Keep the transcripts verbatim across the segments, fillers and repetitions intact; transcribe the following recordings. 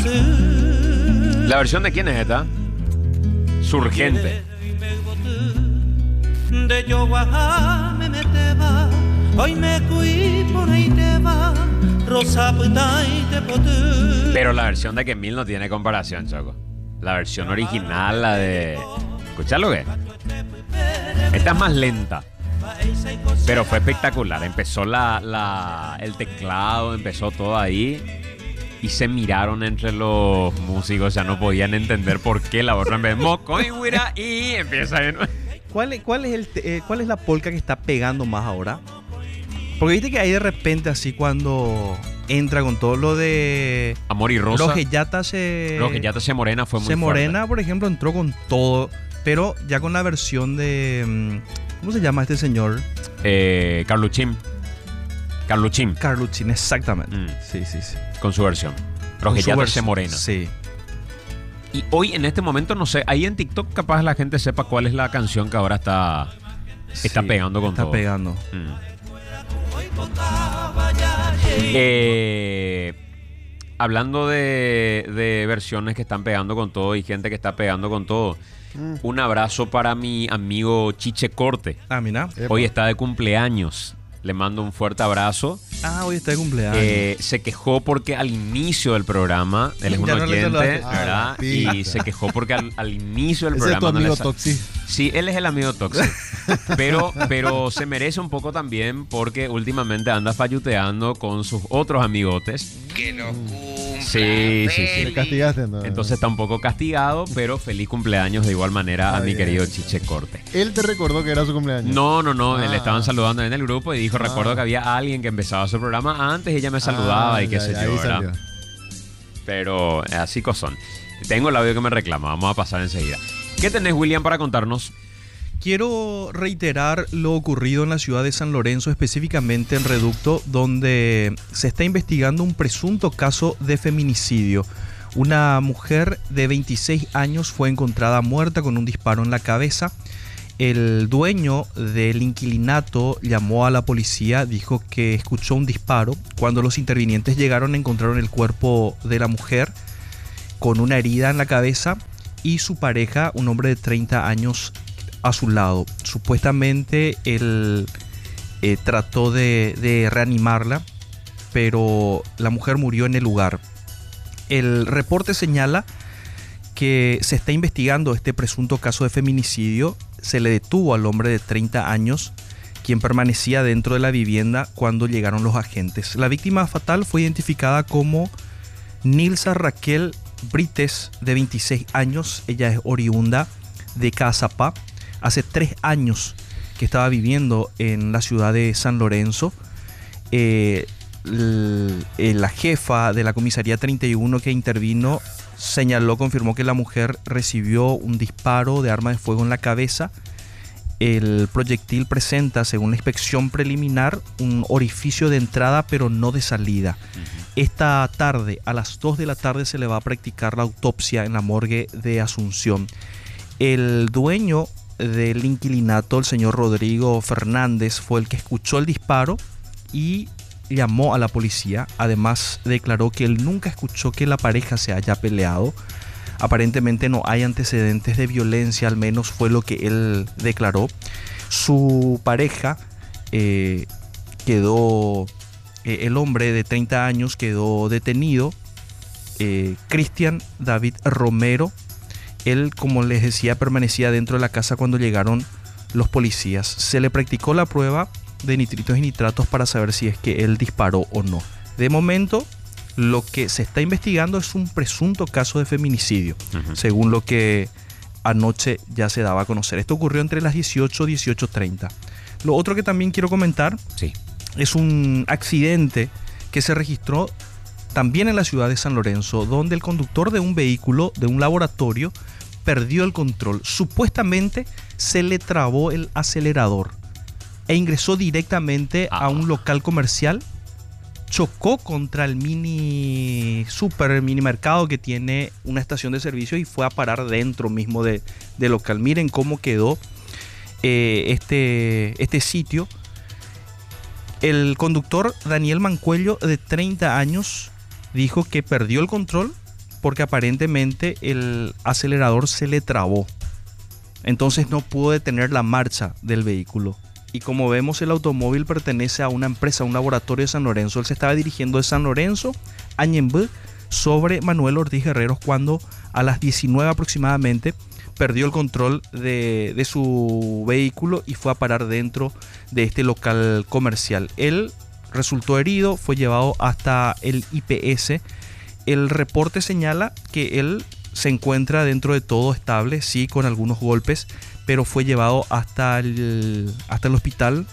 ¿La versión de quién es esta? Surgente. De yo me meteba, hoy me cui por ahí te va, rosa puta y te potu. Pero la versión de Kemil no tiene comparación, Choco. La versión original, la de... ¿Escuchás lo que? Esta es más lenta. Pero fue espectacular. Empezó la, la, el teclado, empezó todo ahí. Y se miraron entre los músicos. Ya no podían entender por qué la otra en vez de moco y guira y empieza de nuevo. ¿Cuál, es- cuál, es el, te- eh, ¿Cuál es la polka que está pegando más ahora? Porque viste que ahí de repente así cuando entra con todo lo de... Amor y Rosa. Los que ya se... Los que ya te se morena fue muy Se fuerte. Morena, por ejemplo, entró con todo. Pero ya con la versión de... mm, ¿Cómo se llama este señor? Eh, Carluchín. Carluchín. Carluchin, exactamente. Mm. Sí, sí, sí. Con su versión. Los Con que su ya te versión, se morena. Sí. Y hoy en este momento, no sé, ahí en TikTok capaz la gente sepa cuál es la canción que ahora está, está Sí, pegando con está todo. pegando. Mm. Eh, hablando de, de versiones que están pegando con todo y gente que está pegando con todo, un abrazo para mi amigo Chiche Corte. Ah, mira. Hoy está de cumpleaños. Le mando un fuerte abrazo. Ah, hoy está de cumpleaños. Eh, se quejó porque al inicio del programa, él es un Ya no le oyente, saludaste. ¿verdad? Ah, sí. Y se quejó porque al, al inicio del Ese es tu programa no le amigo sa- Toxi. Sí, él es el amigo Toxi. Pero, pero se merece un poco también porque últimamente anda falluteando con sus otros amigotes. Que lo cumpla. Sí, sí, sí. Le castigaste, ¿no? Entonces está un poco castigado, pero feliz cumpleaños de igual manera a Está mi bien. querido Chiche Corte. Él te recordó que era su cumpleaños. No, no, no, Ah. le estaban saludando en el grupo y dijo, recuerdo Ah. que había alguien que empezaba su programa antes y ella me saludaba Ah, y qué ya, sé ya, yo, ahí ¿verdad? salió. Pero eh, así cosón. Tengo el audio que me reclama, vamos a pasar enseguida. ¿Qué tenés, William, para contarnos? Quiero reiterar lo ocurrido en la ciudad de San Lorenzo, específicamente en Reducto, donde se está investigando un presunto caso de feminicidio. Una mujer de veintiséis años fue encontrada muerta con un disparo en la cabeza. El dueño del inquilinato llamó a la policía, dijo que escuchó un disparo. Cuando los intervinientes llegaron, encontraron el cuerpo de la mujer con una herida en la cabeza y su pareja, un hombre de treinta años, a su lado. Supuestamente él eh, trató de, de reanimarla, pero la mujer murió en el lugar. El reporte señala que se está investigando este presunto caso de feminicidio. Se le detuvo al hombre de treinta años, quien permanecía dentro de la vivienda cuando llegaron los agentes. La víctima fatal fue identificada como Nilsa Raquel Brites, de veintiséis años. Ella es oriunda de Cazapá. Hace tres años que estaba viviendo en la ciudad de San Lorenzo. Eh, l- eh, la jefa de la comisaría treinta y uno que intervino señaló, confirmó que la mujer recibió un disparo de arma de fuego en la cabeza. El proyectil presenta, según la inspección preliminar, un orificio de entrada pero no de salida. Esta tarde, a las dos de la tarde, se le va a practicar la autopsia en la morgue de Asunción. El dueño del inquilinato, el señor Rodrigo Fernández, fue el que escuchó el disparo y llamó a la policía. Además, declaró que él nunca escuchó que la pareja se haya peleado. Aparentemente no hay antecedentes de violencia, al menos fue lo que él declaró. Su pareja eh, quedó, eh, el hombre de treinta años quedó detenido, eh, Cristian David Romero. Él, como les decía, permanecía dentro de la casa cuando llegaron los policías. Se le practicó la prueba de nitritos y nitratos para saber si es que él disparó o no. De momento, lo que se está investigando es un presunto caso de feminicidio, Ujú. según lo que anoche ya se daba a conocer. Esto ocurrió entre las dieciocho y dieciocho treinta. Lo otro que también quiero comentar Sí. es un accidente que se registró también en la ciudad de San Lorenzo, donde el conductor de un vehículo de un laboratorio perdió el control. Supuestamente se le trabó el acelerador e ingresó directamente Ah. a un local comercial, chocó contra el mini super mini mercado que tiene una estación de servicio y fue a parar dentro mismo de, del local. Miren cómo quedó eh, este, este sitio. El conductor Daniel Mancuello, de treinta años, dijo que perdió el control, porque aparentemente el acelerador se le trabó. Entonces no pudo detener la marcha del vehículo. Y como vemos, el automóvil pertenece a una empresa, a un laboratorio de San Lorenzo. Él se estaba dirigiendo de San Lorenzo a Ñemby sobre Manuel Ortiz Guerreros cuando a las diecinueve aproximadamente perdió el control de, de su vehículo y fue a parar dentro de este local comercial. Él resultó herido, fue llevado hasta el I P S. El reporte señala que él se encuentra dentro de todo estable, sí, con algunos golpes, pero fue llevado hasta el, hasta el hospital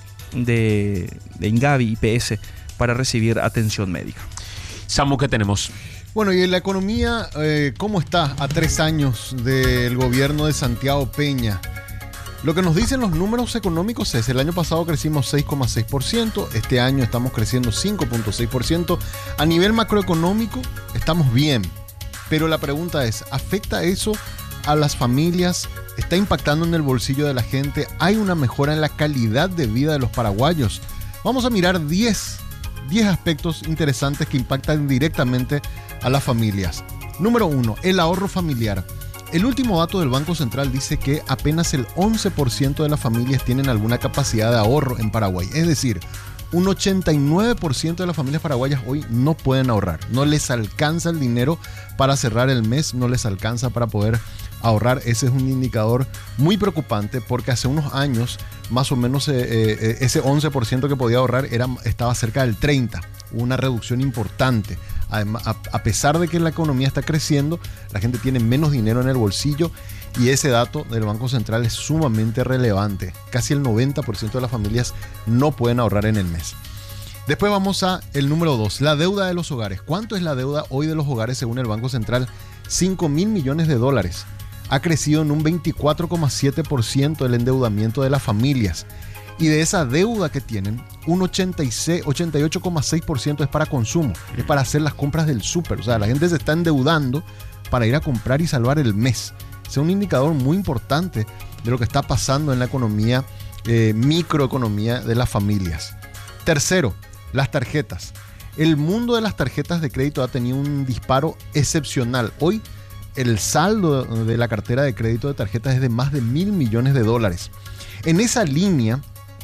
de, de Ingavi, I P S, para recibir atención médica. Samu, ¿qué tenemos? Bueno, y en la economía, eh, ¿cómo está a tres años del gobierno de Santiago Peña? Lo que nos dicen los números económicos es, el año pasado crecimos seis coma seis por ciento, este año estamos creciendo cinco coma seis por ciento. A nivel macroeconómico estamos bien, pero la pregunta es, ¿afecta eso a las familias? ¿Está impactando en el bolsillo de la gente? ¿Hay una mejora en la calidad de vida de los paraguayos? Vamos a mirar diez aspectos interesantes que impactan directamente a las familias. Número uno, el ahorro familiar. El último dato del Banco Central dice que apenas el once por ciento de las familias tienen alguna capacidad de ahorro en Paraguay. Es decir, un ochenta y nueve por ciento de las familias paraguayas hoy no pueden ahorrar. No les alcanza el dinero para cerrar el mes, no les alcanza para poder ahorrar. Ese es un indicador muy preocupante porque hace unos años más o menos eh, eh, ese once por ciento que podía ahorrar era, estaba cerca del treinta por ciento. Una reducción importante. Además, a, a pesar de que la economía está creciendo, la gente tiene menos dinero en el bolsillo y ese dato del Banco Central es sumamente relevante. Casi el noventa por ciento de las familias no pueden ahorrar en el mes. Después vamos a el número dos, la deuda de los hogares. ¿Cuánto es la deuda hoy de los hogares según el Banco Central? cinco mil millones de dólares. Ha crecido en un veinticuatro coma siete por ciento el endeudamiento de las familias. Y de esa deuda que tienen, un ochenta y ocho coma seis por ciento es para consumo, es para hacer las compras del súper. O sea, la gente se está endeudando para ir a comprar y salvar el mes. Es un indicador muy importante de lo que está pasando en la economía, eh, microeconomía de las familias. Tercero, las tarjetas. El mundo de las tarjetas de crédito ha tenido un disparo excepcional. Hoy el saldo de la cartera de crédito de tarjetas es de más de mil millones de dólares. En esa línea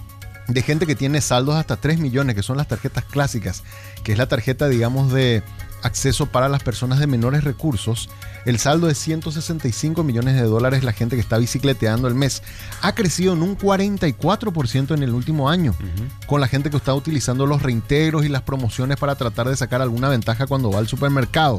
de gente que tiene saldos hasta tres millones, que son las tarjetas clásicas, que es la tarjeta, digamos, de acceso para las personas de menores recursos, el saldo es ciento sesenta y cinco millones de dólares. La gente que está bicicleteando el mes ha crecido en un cuarenta y cuatro por ciento en el último año, uh-huh. con la gente que está utilizando los reintegros y las promociones para tratar de sacar alguna ventaja cuando va al supermercado.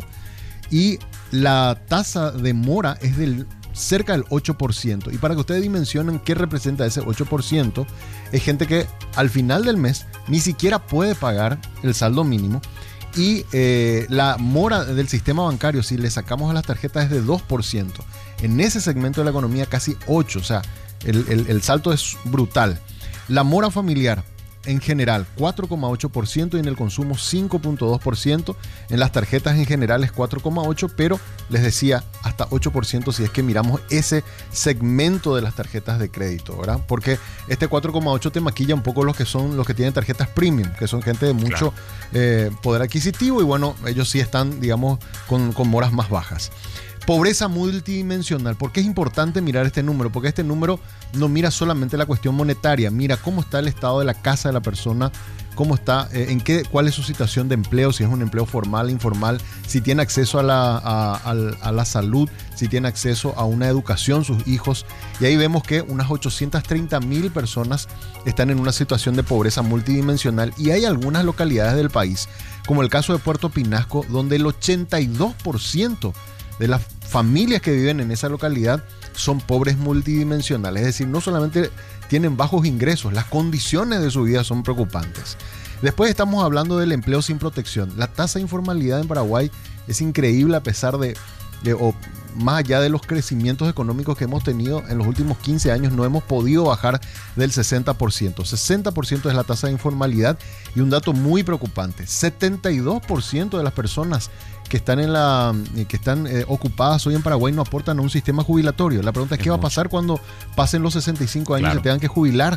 Y la tasa de mora es del cerca del ocho por ciento. Y para que ustedes dimensionen qué representa ese ocho por ciento, es gente que al final del mes ni siquiera puede pagar el saldo mínimo. Y eh, la mora del sistema bancario, si le sacamos a las tarjetas, es de dos por ciento. En ese segmento de la economía casi ocho por ciento. O sea, el, el, el salto es brutal. La mora familiar en general cuatro coma ocho por ciento y en el consumo cinco coma dos por ciento. En las tarjetas en general es cuatro coma ocho por ciento, pero les decía hasta ocho por ciento si es que miramos ese segmento de las tarjetas de crédito, ¿verdad? Porque este cuatro coma ocho te maquilla un poco los que son los que tienen tarjetas premium, que son gente de mucho claro. eh, poder adquisitivo y bueno, ellos sí están, digamos, con, con moras más bajas. Pobreza multidimensional. ¿Por qué es importante mirar este número? Porque este número no mira solamente la cuestión monetaria, mira cómo está el estado de la casa de la persona, cómo está, eh, en qué, cuál es su situación de empleo, si es un empleo formal, informal, si tiene acceso a la, a, a, a la salud, si tiene acceso a una educación, sus hijos. Y ahí vemos que unas ochocientas treinta mil personas están en una situación de pobreza multidimensional y hay algunas localidades del país, como el caso de Puerto Pinasco, donde el ochenta y dos por ciento de las familias que viven en esa localidad son pobres multidimensionales, es decir, no solamente tienen bajos ingresos, las condiciones de su vida son preocupantes. Después estamos hablando del empleo sin protección. La tasa de informalidad en Paraguay es increíble a pesar de, de o más allá de los crecimientos económicos que hemos tenido en los últimos quince años, no hemos podido bajar del sesenta por ciento. sesenta por ciento es la tasa de informalidad y un dato muy preocupante, setenta y dos por ciento de las personas que están, en la, que están eh, ocupadas hoy en Paraguay no aportan a un sistema jubilatorio. La pregunta es, ¿qué va a pasar cuando pasen los sesenta y cinco años claro. y se tengan que jubilar?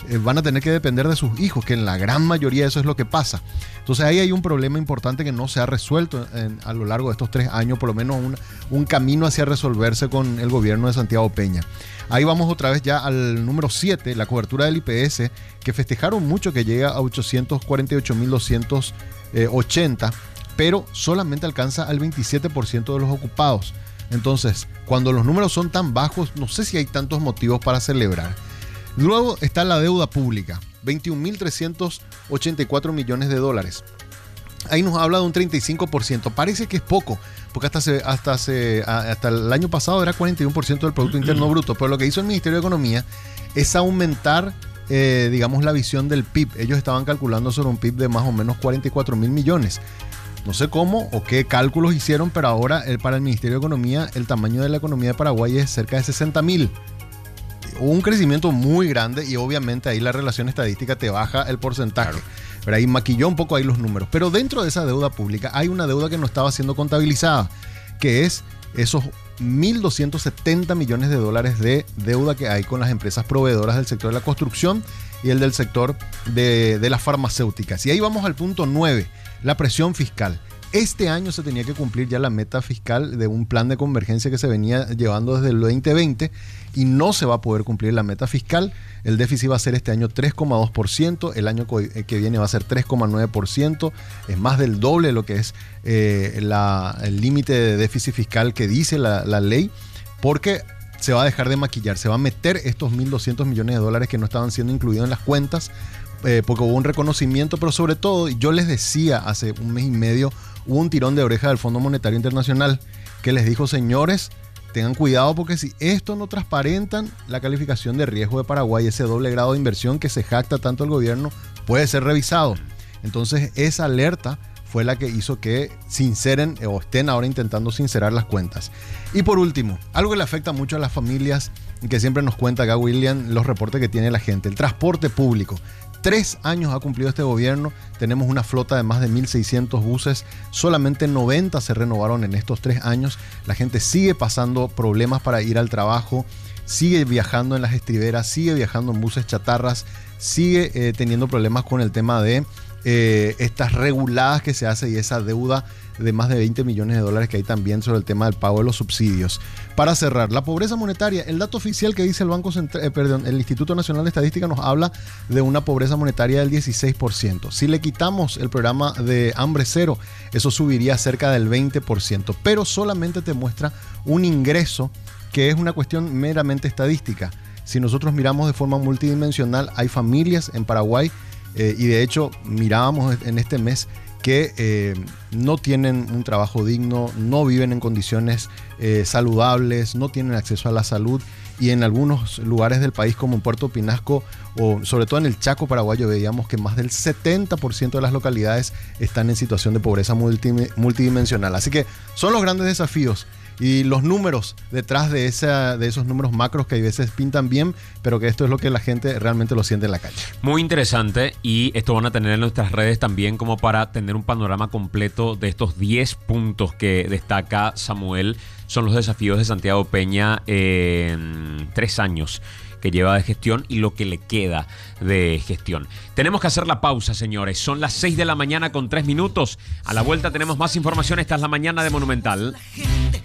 eh, van a tener que depender de sus hijos, que en la gran mayoría eso es lo que pasa. Entonces ahí hay un problema importante que no se ha resuelto en, a lo largo de estos tres años, por lo menos un, un camino hacia resolverse con el gobierno de Santiago Peña. Ahí vamos otra vez ya al número siete, la cobertura del I P S, que festejaron mucho que llega a ochocientos cuarenta y ocho mil doscientos ochenta, pero solamente alcanza al veintisiete por ciento de los ocupados. Entonces, cuando los números son tan bajos, no sé si hay tantos motivos para celebrar. Luego está la deuda pública, veintiún mil trescientos ochenta y cuatro millones de dólares. Ahí nos habla de un treinta y cinco por ciento. Parece que es poco, porque hasta, se, hasta, se, hasta el año pasado era cuarenta y uno por ciento del Producto Interno Bruto. Pero lo que hizo el Ministerio de Economía es aumentar, eh, digamos, la visión del P I B. Ellos estaban calculando sobre un P I B de más o menos cuarenta y cuatro mil millones. No sé cómo o qué cálculos hicieron, pero ahora el, para el Ministerio de Economía el tamaño de la economía de Paraguay es cerca de sesenta mil. Hubo un crecimiento muy grande y obviamente ahí la relación estadística te baja el porcentaje. Claro. Pero ahí maquilló un poco ahí los números. Pero dentro de esa deuda pública hay una deuda que no estaba siendo contabilizada, que es esos mil doscientos setenta millones de dólares de deuda que hay con las empresas proveedoras del sector de la construcción y el del sector de, de las farmacéuticas. Y ahí vamos al punto nueve, la presión fiscal. Este año se tenía que cumplir ya la meta fiscal de un plan de convergencia que se venía llevando desde el veinte veinte y no se va a poder cumplir la meta fiscal. El déficit va a ser este año tres coma dos por ciento, el año que viene va a ser tres coma nueve por ciento, es más del doble de lo que es eh, la, el límite de déficit fiscal que dice la, la ley, porque se va a dejar de maquillar, se va a meter estos mil doscientos millones de dólares que no estaban siendo incluidos en las cuentas, eh, porque hubo un reconocimiento, pero sobre todo, yo les decía hace un mes y medio, hubo un tirón de oreja del Fondo Monetario Internacional que les dijo, señores, tengan cuidado porque si esto no transparentan la calificación de riesgo de Paraguay, ese doble grado de inversión que se jacta tanto el gobierno, puede ser revisado. Entonces esa alerta fue la que hizo que sinceren o estén ahora intentando sincerar las cuentas. Y por último, algo que le afecta mucho a las familias y que siempre nos cuenta acá William, los reportes que tiene la gente, el transporte público. Tres años ha cumplido este gobierno, tenemos una flota de más de mil seiscientos buses, solamente noventa se renovaron en estos tres años, la gente sigue pasando problemas para ir al trabajo, sigue viajando en las estriberas, sigue viajando en buses chatarras, sigue eh, teniendo problemas con el tema de eh, estas reguladas que se hace y esa deuda de más de veinte millones de dólares que hay también sobre el tema del pago de los subsidios. Para cerrar, la pobreza monetaria, el dato oficial que dice el Banco Central, eh, perdón, el Instituto Nacional de Estadística nos habla de una pobreza monetaria del dieciséis por ciento. Si le quitamos el programa de hambre cero, eso subiría cerca del veinte por ciento, pero solamente te muestra un ingreso que es una cuestión meramente estadística. Si nosotros miramos de forma multidimensional, hay familias en Paraguay eh, y de hecho mirábamos en este mes que eh, no tienen un trabajo digno, no viven en condiciones eh, saludables, no tienen acceso a la salud y en algunos lugares del país como en Puerto Pinasco o sobre todo en el Chaco paraguayo veíamos que más del setenta por ciento de las localidades están en situación de pobreza multi, multidimensional. Así que son los grandes desafíos y los números detrás de, esa, de esos números macros que a veces pintan bien, pero que esto es lo que la gente realmente lo siente en la calle. Muy interesante y esto van a tener en nuestras redes también como para tener un panorama completo de estos diez puntos que destaca Samuel. Son los desafíos de Santiago Peña en tres años que lleva de gestión y lo que le queda de gestión. Tenemos que hacer la pausa, señores. Son las seis de la mañana con tres minutos. A la vuelta tenemos más información. Esta es la mañana de Monumental.